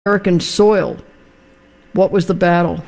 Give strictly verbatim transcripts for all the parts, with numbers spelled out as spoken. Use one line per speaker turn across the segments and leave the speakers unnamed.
American soil. What was the battle?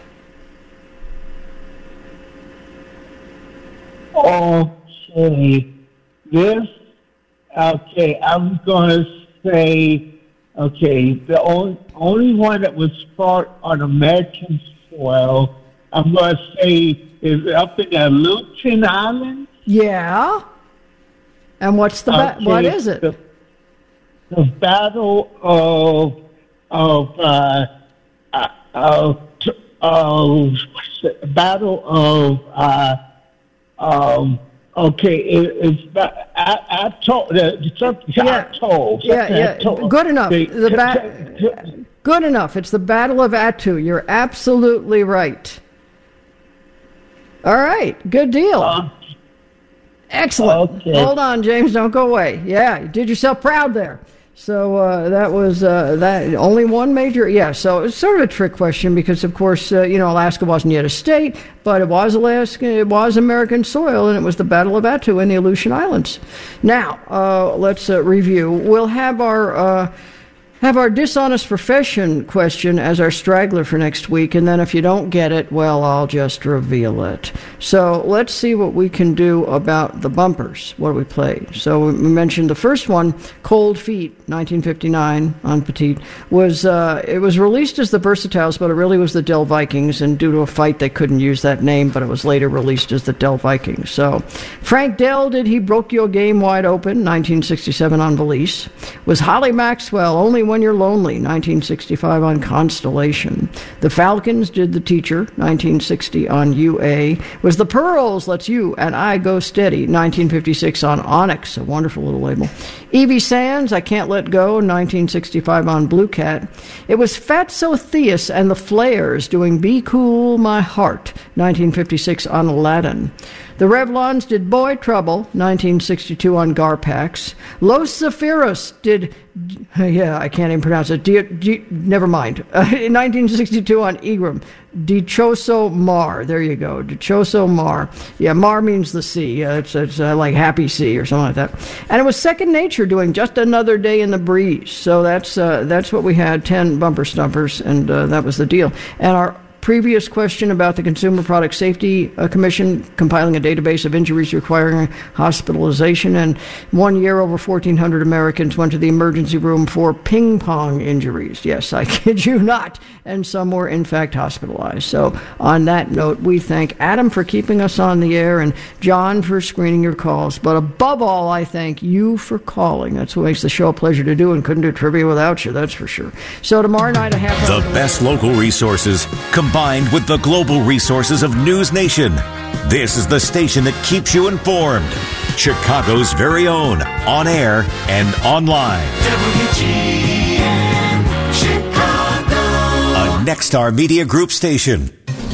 Okay, this, okay, I'm going to say, okay, the only, only one that was fought on American soil, I'm going to say, is up in the Aleutian Islands.
Yeah. And what's the, ba-
okay,
what is it?
The, the Battle of, of, uh, uh, of, of, what's the Battle of, uh, um, okay, it, it's, I, I told, the, something
yeah.
I told.
Yeah, yeah,
told.
good enough.
The,
the ba- good enough. It's the Battle of Attu. You're absolutely right. All right, good deal.
Uh,
Excellent.
Okay.
Hold on, James. Don't go away. Yeah, you did yourself proud there. So uh, that was uh, that. Only one major. Yeah. So it's sort of a trick question because, of course, uh, you know, Alaska wasn't yet a state, but it was Alaska. It was American soil, and it was the Battle of Attu in the Aleutian Islands. Now uh, let's uh, review. We'll have our. Uh, Have our dishonest profession question as our straggler for next week, and then if you don't get it, well, I'll just reveal it. So let's see what we can do about the bumpers. What do we play? So we mentioned the first one, Cold Feet, nineteen fifty-nine, on Petite, was uh, it was released as the Versatiles, but it really was the Del Vikings, and due to a fight, they couldn't use that name, but it was later released as the Del Vikings. So Frank Dell did He Broke Your Game Wide Open, nineteen sixty-seven on Valise. Was Holly Maxwell, Only When You're Lonely, nineteen sixty-five on Constellation. The Falcons did The Teacher, nineteen sixty on U A. Was The Pearls, Let's You and I Go Steady, nineteen fifty-six on Onyx, a wonderful little label. Evie Sands, I Can't Let Go, nineteen sixty-five on Blue Cat. It was Fatso Theus and the Flares doing Be Cool My Heart, nineteen fifty-six on Aladdin. The Revlons did Boy Trouble, nineteen sixty-two on Garpax. Los Zephyros did, yeah, I can't even pronounce it, Di, Di, never mind, uh, in nineteen sixty-two on Egram. Dichoso Mar, there you go, Dichoso Mar. Yeah, Mar means the sea, uh, it's, it's uh, like Happy Sea or something like that. And it was Second Nature doing Just Another Day in the Breeze. So that's uh, that's what we had, ten bumper stumpers, and uh, that was the deal. And our previous question about the Consumer Product Safety uh, Commission compiling a database of injuries requiring hospitalization, and one year over fourteen hundred Americans went to the emergency room for ping pong injuries. Yes, I kid you not. And some were, in fact, hospitalized. So on that note, we thank Adam for keeping us on the air and John for screening your calls. But above all, I thank you for calling. That's what makes the show a pleasure to do, and couldn't do trivia without you, that's for sure. So tomorrow night, a half hour.
The best local resources combined with the global resources of News Nation. This is the station that keeps you informed. Chicago's very own, on air and online. W G N Chicago. A Nexstar Media Group station.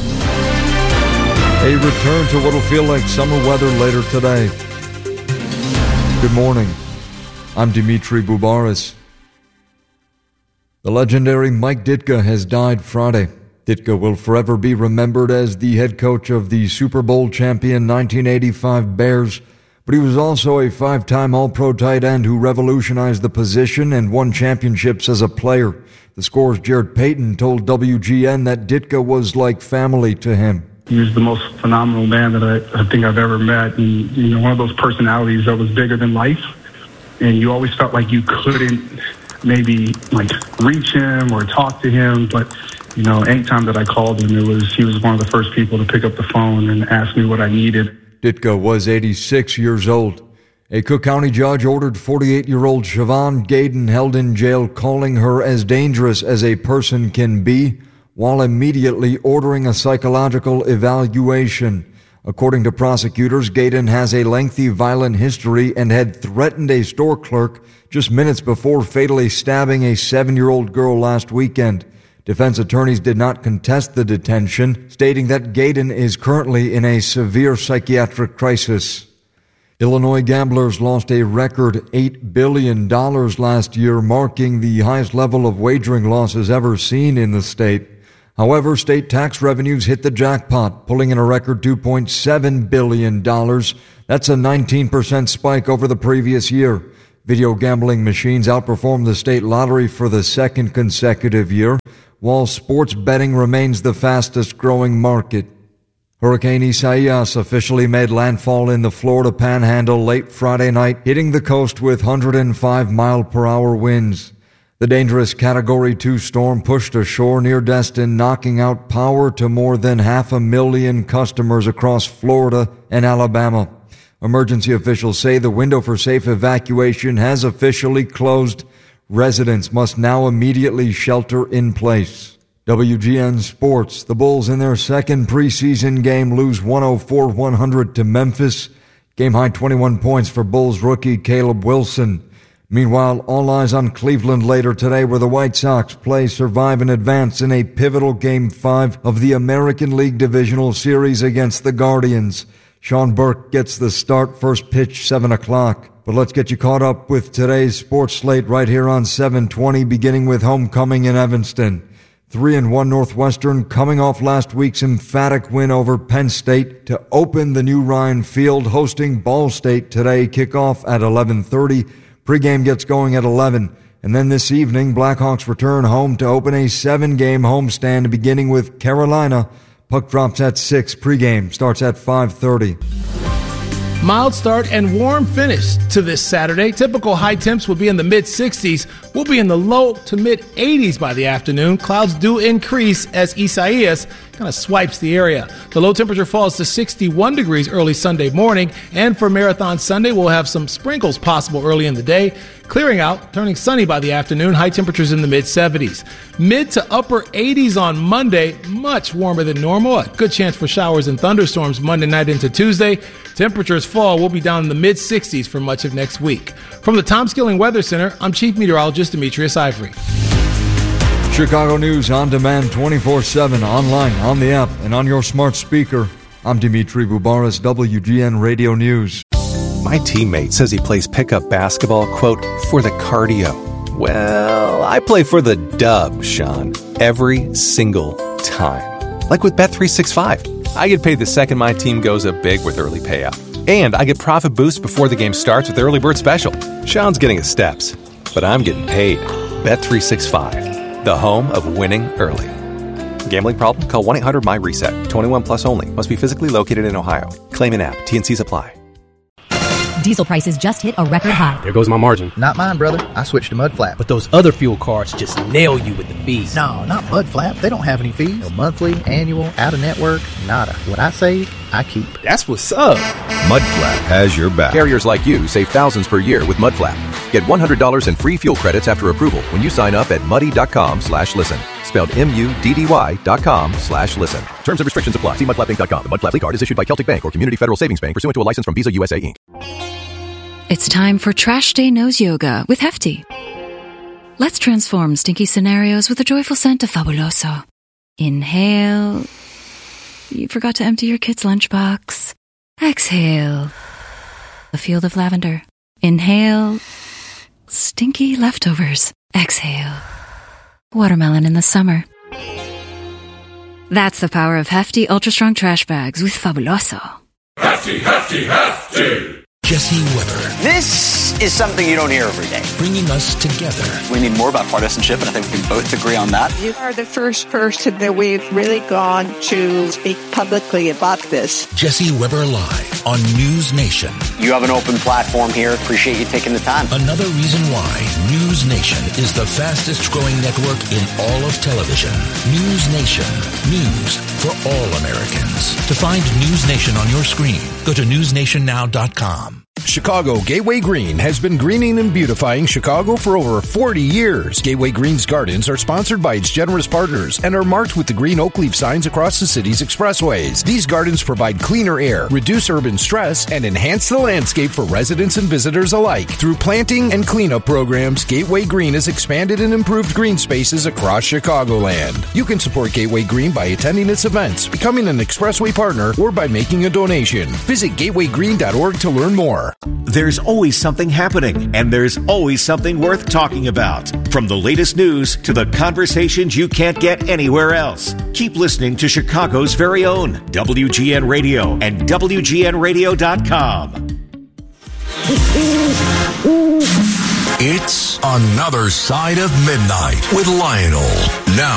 A return to what'll feel like summer weather later today. Good morning. I'm Dimitri Boubaris. The legendary Mike Ditka has died Friday. Ditka will forever be remembered as the head coach of the Super Bowl champion nineteen eighty-five Bears, but he was also a five-time All-Pro tight end who revolutionized the position and won championships as a player. The Score's Jared Payton told W G N that Ditka was like family to him.
He was the most phenomenal man that I, I think I've ever met, and you know, one of those personalities that was bigger than life, and you always felt like you couldn't maybe like reach him or talk to him, but you know, anytime that I called him, it was he was one of the first people to pick up the phone and ask me what I needed.
Ditka was eighty-six years old. A Cook County judge ordered forty-eight-year-old Siobhan Gaydon held in jail, calling her as dangerous as a person can be, while immediately ordering a psychological evaluation. According to prosecutors, Gaydon has a lengthy violent history and had threatened a store clerk just minutes before fatally stabbing a seven-year-old girl last weekend. Defense attorneys did not contest the detention, stating that Gaydon is currently in a severe psychiatric crisis. Illinois gamblers lost a record eight billion dollars last year, marking the highest level of wagering losses ever seen in the state. However, state tax revenues hit the jackpot, pulling in a record two point seven billion dollars. That's a nineteen percent spike over the previous year. Video gambling machines outperformed the state lottery for the second consecutive year, while sports betting remains the fastest-growing market. Hurricane Isaias officially made landfall in the Florida Panhandle late Friday night, hitting the coast with one hundred five mile per hour winds. The dangerous Category two storm pushed ashore near Destin, knocking out power to more than half a million customers across Florida and Alabama. Emergency officials say the window for safe evacuation has officially closed. Residents must now immediately shelter in place. W G N Sports. The Bulls in their second preseason game lose one oh four one hundred to Memphis. Game high twenty-one points for Bulls rookie Caleb Wilson. Meanwhile, all eyes on Cleveland later today, where the White Sox play survive and advance in a pivotal Game five of the American League Divisional Series against the Guardians. Sean Burke gets the start, first pitch seven o'clock. But let's get you caught up with today's sports slate right here on seven twenty, beginning with homecoming in Evanston. three and one Northwestern coming off last week's emphatic win over Penn State to open the new Ryan Field, hosting Ball State today. Kickoff at eleven thirty. Pregame gets going at eleven. And then this evening, Blackhawks return home to open a seven-game homestand beginning with Carolina. Puck drops at six. Pregame starts at five thirty.
Mild start and warm finish to this Saturday. Typical high temps will be in the mid-sixties. We'll be in the low to mid-eighties by the afternoon. Clouds do increase as Isaias kind of swipes the area. The low temperature falls to sixty-one degrees early Sunday morning. And for Marathon Sunday, we'll have some sprinkles possible early in the day. Clearing out, turning sunny by the afternoon. High temperatures in the mid-seventies. Mid to upper eighties on Monday. Much warmer than normal. A good chance for showers and thunderstorms Monday night into Tuesday. Temperatures fall. We'll be down in the mid-sixties for much of next week. From the Tom Skilling Weather Center, I'm Chief Meteorologist Demetrius Ivory.
Chicago News on demand twenty-four seven, online, on the app, and on your smart speaker. I'm Dimitri Boubaris, W G N Radio News.
My teammate says he plays pickup basketball, quote, for the cardio. Well, I play for the dub, Sean, every single time. Like with Bet three sixty-five. I get paid the second my team goes up big with early payout. And I get profit boosts before the game starts with Early Bird Special. Sean's getting his steps, but I'm getting paid. Bet three sixty-five, the home of winning early. Gambling problem? Call one eight hundred M Y reset. twenty-one plus only. Must be physically located in Ohio. Claim an app. T N Cs apply.
Diesel prices just hit a record high.
There goes my margin.
Not mine, brother. I switched to Mudflap.
But those other fuel cards just nail you with the fees.
No, not Mudflap. They don't have any fees. No monthly, annual, out-of-network, nada. What I save, I keep.
That's what's up.
Mudflap has your back.
Carriers like you save thousands per year with Mudflap. Get one hundred dollars in free fuel credits after approval when you sign up at muddy.com slash listen. Spelled M-U-D-D-Y dot com slash listen. Terms and restrictions apply. See mudflap inc dot com. The Mudflap card is issued by Celtic Bank or Community Federal Savings Bank pursuant to a license from Visa U S A, Incorporated.
It's time for Trash Day Nose Yoga with Hefty. Let's transform stinky scenarios with a joyful scent of Fabuloso. Inhale. You forgot to empty your kid's lunchbox. Exhale. A field of lavender. Inhale. Stinky leftovers. Exhale. Watermelon in the summer. That's the power of Hefty Ultra Strong Trash Bags with Fabuloso.
Hefty, Hefty, Hefty!
Jesse Weber.
This is something you don't hear every day.
Bringing us together.
We need more about partisanship, and I think we can both agree on that.
You are the first person that we've really gone to speak publicly about this.
Jesse Weber Live on News Nation.
You have an open platform here. Appreciate you taking the time.
Another reason why News Nation is the fastest growing network in all of television. News Nation. News for all Americans. To find News Nation on your screen, go to news nation now dot com.
Chicago Gateway Green has been greening and beautifying Chicago for over forty years. Gateway Green's gardens are sponsored by its generous partners and are marked with the green oak leaf signs across the city's expressways. These gardens provide cleaner air, reduce urban stress, and enhance the landscape for residents and visitors alike. Through planting and cleanup programs, Gateway Green has expanded and improved green spaces across Chicagoland. You can support Gateway Green by attending its events, becoming an expressway partner, or by making a donation. Visit gateway green dot org to learn more.
There's always something happening, and there's always something worth talking about. From the latest news to the conversations you can't get anywhere else. Keep listening to Chicago's very own W G N Radio and W G N radio dot com.
It's Another Side of Midnight with Lionel. Now,